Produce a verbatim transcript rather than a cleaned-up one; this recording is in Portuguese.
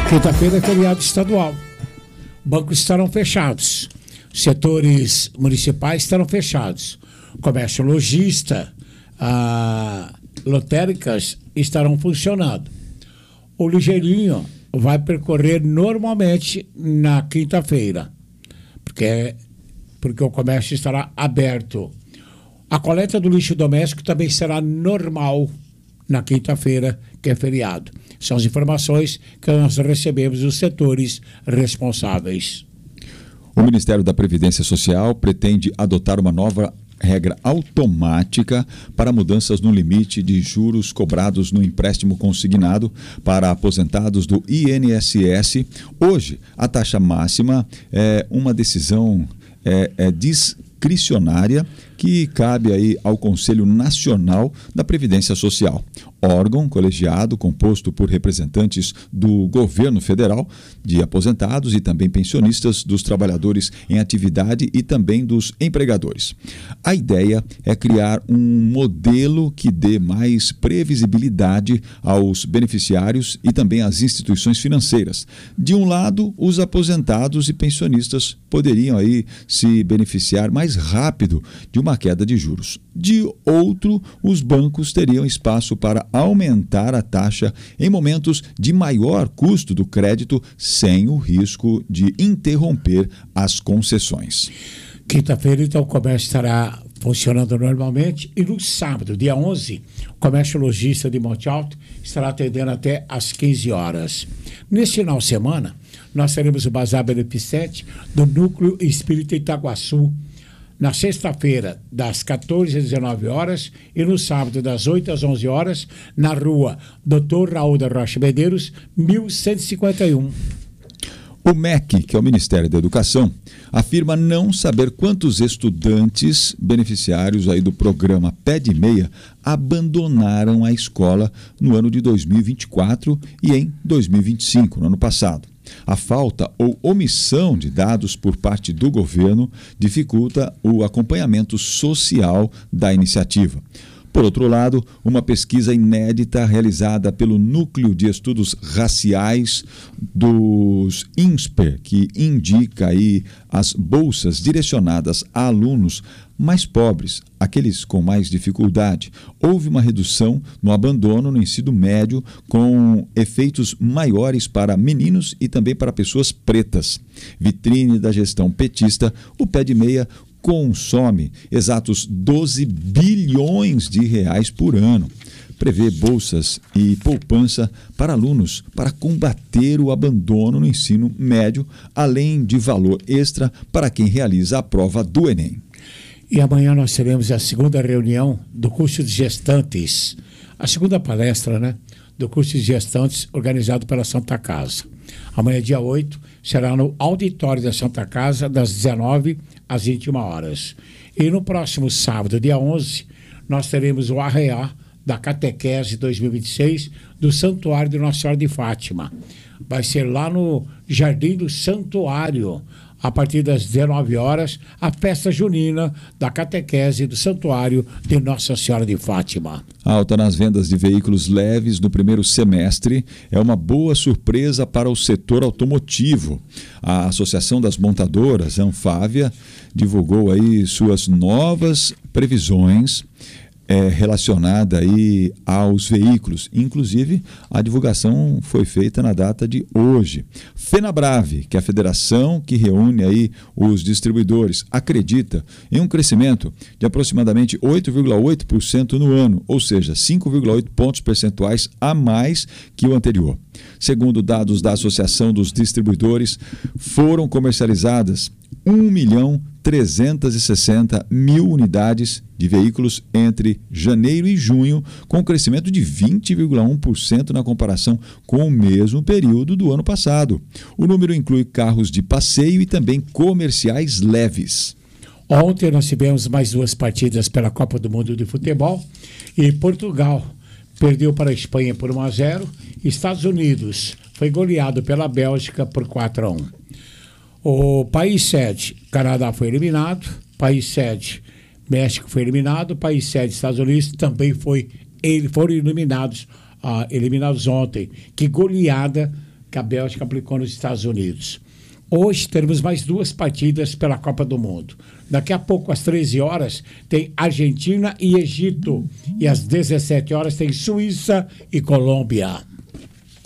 Quinta-feira é feriado estadual. Bancos estarão fechados. Setores municipais estarão fechados. Comércio lojista, ah, lotéricas estarão funcionando. O ligeirinho vai percorrer normalmente na quinta-feira, porque, porque o comércio estará aberto. A coleta do lixo doméstico também será normal na quinta-feira, que é feriado. São as informações que nós recebemos dos setores responsáveis. O Ministério da Previdência Social pretende adotar uma nova regra automática para mudanças no limite de juros cobrados no empréstimo consignado para aposentados do I N S S. Hoje, a taxa máxima é uma decisão é, é discricionária que cabe aí ao Conselho Nacional da Previdência Social, órgão colegiado composto por representantes do governo federal, de aposentados e também pensionistas, dos trabalhadores em atividade e também dos empregadores. A ideia é criar um modelo que dê mais previsibilidade aos beneficiários e também às instituições financeiras. De um lado, os aposentados e pensionistas poderiam aí se beneficiar mais rápido de uma queda de juros. De outro, os bancos teriam espaço para aumentar a taxa em momentos de maior custo do crédito, sem o risco de interromper as concessões. Quinta-feira, então, o comércio estará funcionando normalmente e no sábado, dia onze, o comércio lojista de Monte Alto estará atendendo até às quinze horas. Neste final de semana, nós teremos o Bazar Beneficente do Núcleo Espírita Itaguaçu, na sexta-feira, das quatorze às dezenove horas e no sábado, das oito às onze horas, na rua doutor Raul da Rocha Medeiros, mil cento e cinquenta e um. O M E C, que é o Ministério da Educação, afirma não saber quantos estudantes beneficiários aí do programa Pé de Meia abandonaram a escola no ano de dois mil e vinte e quatro e em dois mil e vinte e cinco, no ano passado. A falta ou omissão de dados por parte do governo dificulta o acompanhamento social da iniciativa. Por outro lado, uma pesquisa inédita realizada pelo Núcleo de Estudos Raciais dos INSPER, que indica aí as bolsas direcionadas a alunos mais pobres, aqueles com mais dificuldade. Houve uma redução no abandono no ensino médio, com efeitos maiores para meninos e também para pessoas pretas. Vitrine da gestão petista, o Pé de Meia consome exatos doze bilhões de reais por ano. Prevê bolsas e poupança para alunos para combater o abandono no ensino médio, além de valor extra para quem realiza a prova do Enem. E amanhã nós teremos a segunda reunião do curso de gestantes, a segunda palestra, né, do curso de gestantes organizado pela Santa Casa. Amanhã, dia oito, será no auditório da Santa Casa, das dezenove às vinte e uma horas. E no próximo sábado, dia onze, nós teremos o arreá da Catequese dois mil e vinte e seis do Santuário de Nossa Senhora de Fátima. Vai ser lá no Jardim do Santuário, a partir das dezenove horas, a festa junina da Catequese do Santuário de Nossa Senhora de Fátima. Alta nas vendas de veículos leves no primeiro semestre é uma boa surpresa para o setor automotivo. A Associação das Montadoras, Anfávia, divulgou aí suas novas previsões É, relacionada aí aos veículos. Inclusive, a divulgação foi feita na data de hoje. FenaBrave, que é a federação que reúne aí os distribuidores, acredita em um crescimento de aproximadamente oito vírgula oito por cento no ano, ou seja, cinco vírgula oito pontos percentuais a mais que o anterior. Segundo dados da Associação dos Distribuidores, foram comercializadas um milhão trezentos e sessenta mil unidades de veículos entre janeiro e junho, com crescimento de vinte vírgula um por cento na comparação com o mesmo período do ano passado. O número inclui carros de passeio e também comerciais leves. Ontem nós tivemos mais duas partidas pela Copa do Mundo de Futebol e Portugal perdeu para a Espanha por um a zero. Estados Unidos foi goleado pela Bélgica por quatro a um. O país sede, Canadá, foi eliminado. País sede, México, foi eliminado. País sede, Estados Unidos, também foi, ele, foram eliminados, ah, eliminados ontem. Que goleada que a Bélgica aplicou nos Estados Unidos. Hoje teremos mais duas partidas pela Copa do Mundo. Daqui a pouco, às treze horas, tem Argentina e Egito. E às dezessete horas tem Suíça e Colômbia.